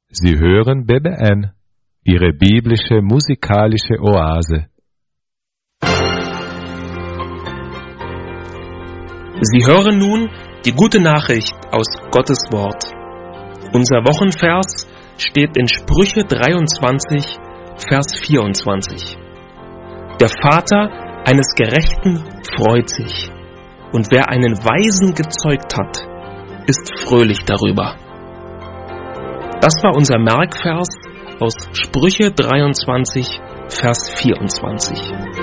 Sie hören BBN, Ihre biblische musikalische Oase. Sie hören nun die gute Nachricht aus Gottes Wort. Unser Wochenvers steht in Sprüche 23, Vers 24. Der Vater eines Gerechten freut sich, und wer einen Weisen gezeugt hat, ist fröhlich darüber. Das war unser Merkvers aus Sprüche 23, Vers 24.